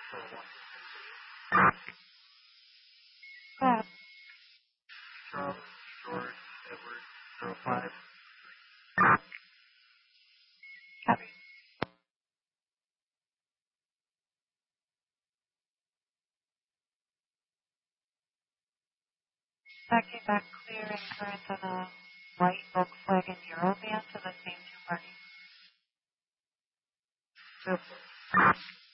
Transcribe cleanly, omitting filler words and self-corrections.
Yeah. Charles George Edward 05. Copy. That came back clear and correct.